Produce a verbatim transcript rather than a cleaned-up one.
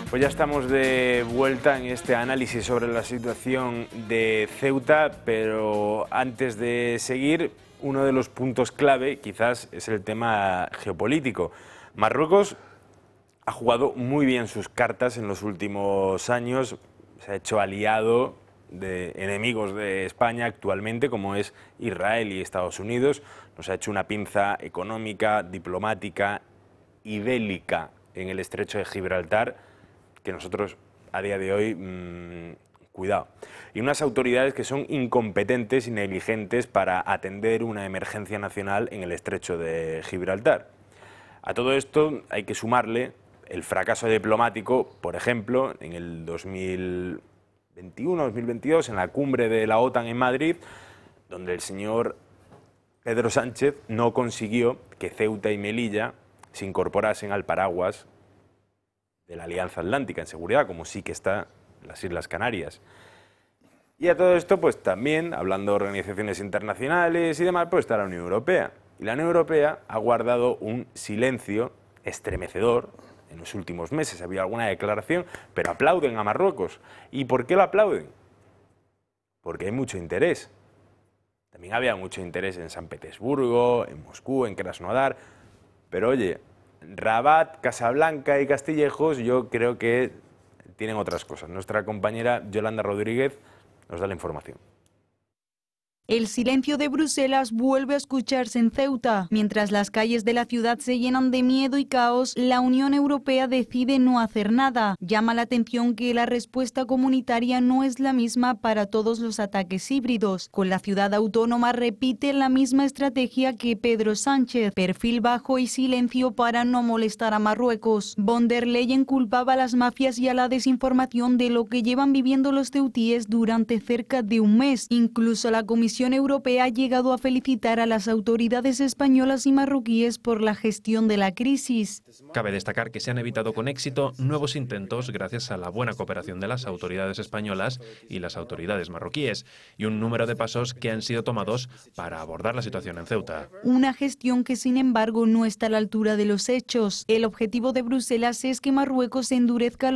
Pues ya estamos de vuelta en este análisis sobre la situación de Ceuta, pero antes de seguir, uno de los puntos clave quizás es el tema geopolítico. Marruecos ha jugado muy bien sus cartas en los últimos años, se ha hecho aliado de enemigos de España actualmente, como es Israel y Estados Unidos, nos ha hecho una pinza económica, diplomática y bélica en el estrecho de Gibraltar, que nosotros a día de hoy, mmm, cuidado, y unas autoridades que son incompetentes y negligentes para atender una emergencia nacional en el estrecho de Gibraltar. A todo esto hay que sumarle el fracaso diplomático, por ejemplo, en el dos mil veintiuno dos mil veintidós, en la cumbre de la OTAN en Madrid, donde el señor Pedro Sánchez no consiguió que Ceuta y Melilla se incorporasen al paraguas de la Alianza Atlántica en seguridad, como sí que está las Islas Canarias. Y a todo esto, pues también, hablando de organizaciones internacionales y demás, pues está la Unión Europea. Y la Unión Europea ha guardado un silencio estremecedor en los últimos meses. Había alguna declaración, pero aplauden a Marruecos. ¿Y por qué lo aplauden? Porque hay mucho interés. También había mucho interés en San Petersburgo, en Moscú, en Krasnodar. Pero oye, Rabat, Casablanca y Castillejos yo creo que tienen otras cosas. Nuestra compañera Yolanda Rodríguez nos da la información. El silencio de Bruselas vuelve a escucharse en Ceuta. Mientras las calles de la ciudad se llenan de miedo y caos, la Unión Europea decide no hacer nada. Llama la atención que la respuesta comunitaria no es la misma para todos los ataques híbridos. Con la ciudad autónoma repite la misma estrategia que Pedro Sánchez, perfil bajo y silencio para no molestar a Marruecos. Von der Leyen culpaba a las mafias y a la desinformación de lo que llevan viviendo los ceutíes durante cerca de un mes. Incluso la Comisión La Unión Europea ha llegado a felicitar a las autoridades españolas y marroquíes por la gestión de la crisis. Cabe destacar que se han evitado con éxito nuevos intentos gracias a la buena cooperación de las autoridades españolas y las autoridades marroquíes y un número de pasos que han sido tomados para abordar la situación en Ceuta. Una gestión que, sin embargo, no está a la altura de los hechos. El objetivo de Bruselas es que Marruecos endurezca